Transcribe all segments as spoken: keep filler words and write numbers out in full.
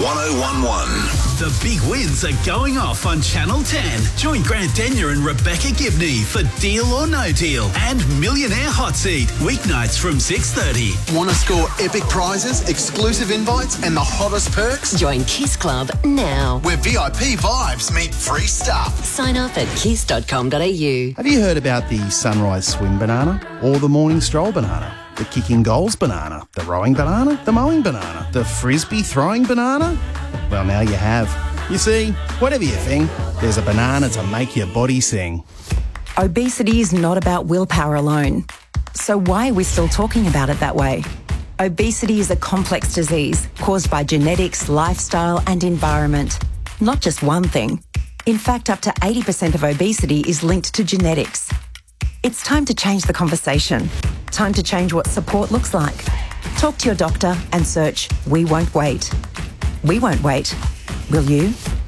one oh one one. The big wins are going off on Channel ten. Join Grant Denyer and Rebecca Gibney for Deal or No Deal and Millionaire Hot Seat, weeknights from six thirty. Want to score epic prizes, exclusive invites and the hottest perks? Join Kiss Club now, where V I P vibes meet free stuff. Sign up at kiss dot com dot a u. Have you heard about the sunrise swim banana or the morning stroll banana? The kicking goals banana, the rowing banana, the mowing banana, the frisbee throwing banana? Well, now you have. You see, whatever you think, there's a banana to make your body sing. Obesity is not about willpower alone. So why are we still talking about it that way? Obesity is a complex disease caused by genetics, lifestyle and environment. Not just one thing. In fact, up to eighty percent of obesity is linked to genetics. It's time to change the conversation. Time to change what support looks like. Talk to your doctor and search We Won't Wait. We won't wait. Will you?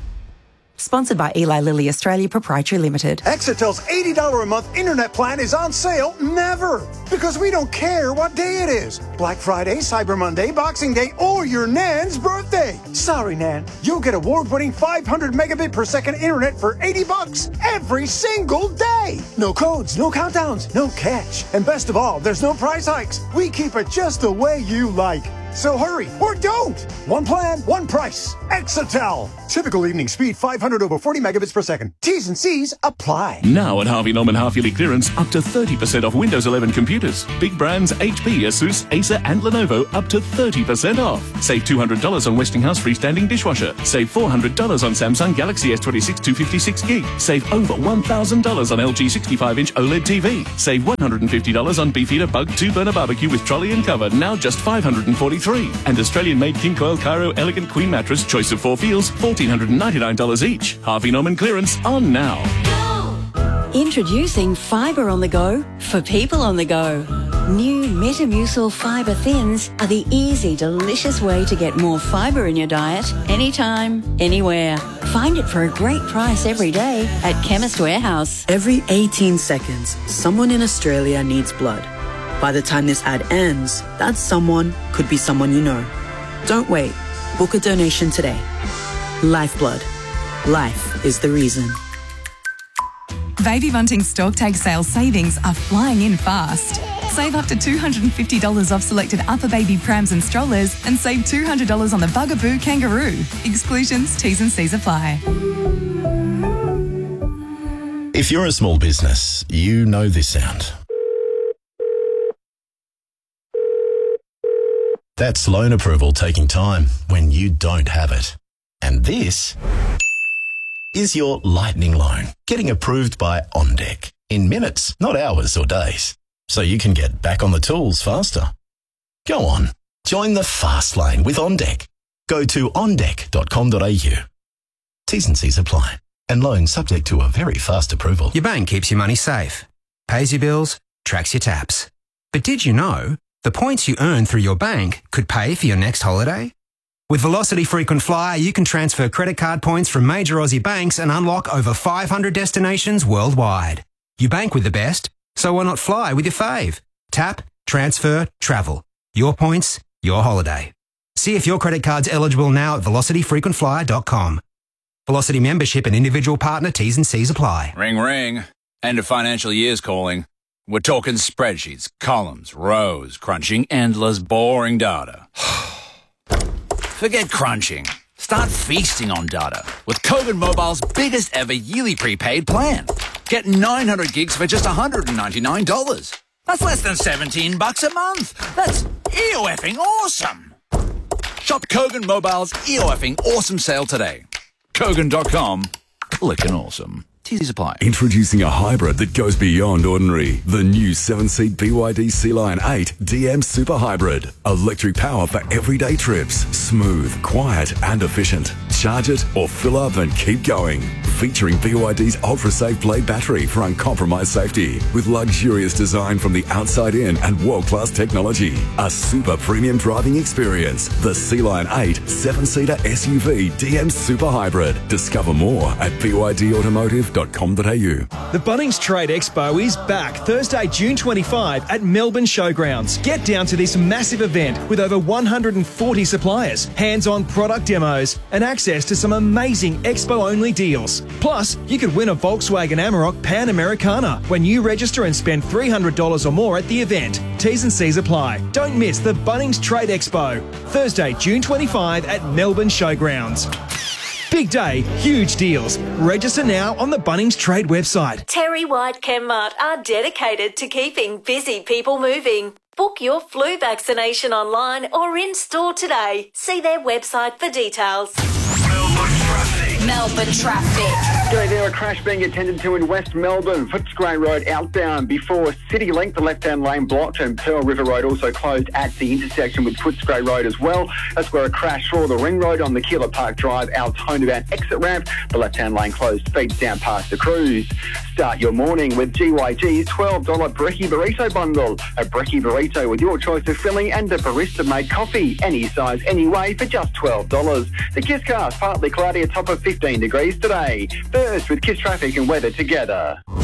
Sponsored by Eli Lilly Australia Proprietary Limited. Exetel's eighty dollars a month internet plan is on sale never. Because we don't care what day it is. Black Friday, Cyber Monday, Boxing Day, or your Nan's birthday. Sorry, Nan. You'll get award-winning five hundred megabit per second internet for eighty bucks every single day. No codes, no countdowns, no catch. And best of all, there's no price hikes. We keep it just the way you like. So hurry, or don't! One plan, one price. Exetel. Typical evening speed, five hundred over forty megabits per second. T's and C's apply. Now at Harvey Norman half-yearly clearance, up to thirty percent off Windows eleven computers. Big brands H P, Asus, Acer and Lenovo up to thirty percent off. Save two hundred dollars on Westinghouse freestanding dishwasher. Save four hundred dollars on Samsung Galaxy S twenty-six two fifty-six gig. Save over one thousand dollars on L G sixty-five inch OLED T V. Save one hundred fifty dollars on Beefeater Bug two burner barbecue with trolley and cover, now just five hundred forty-three dollars. And Australian-made King Coil Cairo Elegant Queen Mattress, choice of four feels, one thousand four hundred ninety-nine dollars each. Harvey Norman clearance on now. Introducing Fibre on the Go for people on the go. New Metamucil Fibre Thins are the easy, delicious way to get more fibre in your diet anytime, anywhere. Find it for a great price every day at Chemist Warehouse. Every eighteen seconds, someone in Australia needs blood. By the time this ad ends, that someone could be someone you know. Don't wait. Book a donation today. Lifeblood. Life is the reason. Baby Bunting's Stock Take Sale savings are flying in fast. Save up to two hundred fifty dollars off selected upper baby prams and strollers and save two hundred dollars on the Bugaboo Kangaroo. Exclusions, T's and C's apply. If you're a small business, you know this sound. That's loan approval taking time when you don't have it. And this is your lightning loan getting approved by OnDeck in minutes, not hours or days, so you can get back on the tools faster. Go on, join the fast lane with OnDeck. Go to on deck dot com dot a u. T's and C's apply, and loan subject to a very fast approval. Your bank keeps your money safe, pays your bills, tracks your taps. But did you know the points you earn through your bank could pay for your next holiday? With Velocity Frequent Flyer, you can transfer credit card points from major Aussie banks and unlock over five hundred destinations worldwide. You bank with the best, so why not fly with your fave? Tap, transfer, travel. Your points, your holiday. See if your credit card's eligible now at velocity frequent flyer dot com. Velocity membership and individual partner T's and C's apply. Ring, ring. End of financial year's calling. We're talking spreadsheets, columns, rows, crunching endless, boring data. Forget crunching. Start feasting on data with Kogan Mobile's biggest ever yearly prepaid plan. Get nine hundred gigs for just one hundred ninety-nine dollars. That's less than seventeen bucks a month. That's E-O-effing awesome. Shop Kogan Mobile's E-O-effing awesome sale today. Kogan dot com. Clickin' awesome. T's apply. Introducing a hybrid that goes beyond ordinary. The new seven-seat B Y D Sea Lion eight D M Super Hybrid. Electric power for everyday trips. Smooth, quiet and efficient. Charge it or fill up and keep going. Featuring B Y D's ultra-safe blade battery for uncompromised safety. With luxurious design from the outside in and world-class technology. A super premium driving experience. The Sea Lion eight seven-seater S U V D M Super Hybrid. Discover more at b y d automotive dot com dot a u. The Bunnings Trade Expo is back Thursday, June twenty-fifth at Melbourne Showgrounds. Get down to this massive event with over one hundred forty suppliers, hands-on product demos, and access to some amazing expo-only deals. Plus, you could win a Volkswagen Amarok Pan Americana when you register and spend three hundred dollars or more at the event. T's and C's apply. Don't miss the Bunnings Trade Expo, Thursday, June twenty-fifth at Melbourne Showgrounds. Big day, huge deals. Register now on the Bunnings Trade website. Terry White Chemmart are dedicated to keeping busy people moving. Book your flu vaccination online or in store today. See their website for details. Melbourne traffic. Go there, a crash being attended to in West Melbourne. Footscray Road outbound before City Link, the left-hand lane blocked, and Pearl River Road also closed at the intersection with Footscray Road as well. That's where a crash saw the Ring Road on the Keilor Park Drive, Altona exit ramp. The left-hand lane closed, feeds down past the Cruise. Start your morning with G Y G's twelve dollars Brekkie Burrito Bundle. A Brekkie Burrito with your choice of filling and a barista-made coffee. Any size, any way for just twelve dollars. The Kisscast, partly cloudy, a top of fifteen degrees today. First with Kiss traffic and weather together.